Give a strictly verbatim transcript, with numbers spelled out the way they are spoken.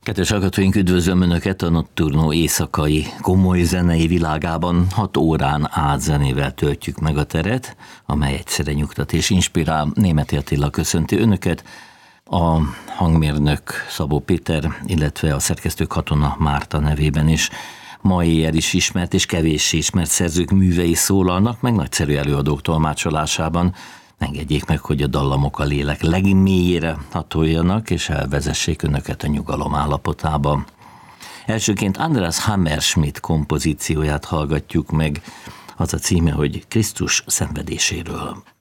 Kedves hallgatóink, üdvözlöm Önöket a Nocturno éjszakai komoly zenei világában. Hat órán át zenével töltjük meg a teret, amely egyszerre nyugtat és inspirál. Németi Attila köszönti Önöket, a hangmérnök Szabó Péter, illetve a szerkesztő Katona Márta nevében is. Ma éjjel is ismert és kevéssé ismert szerzők művei szólalnak meg nagyszerű előadók tolmácsolásában. Engedjék meg, hogy a dallamok a lélek legmélyére hatoljanak, és elvezessék Önöket a nyugalom állapotába. Elsőként Andreas Hammerschmidt kompozícióját hallgatjuk meg, az a címe, hogy Krisztus szenvedéséről.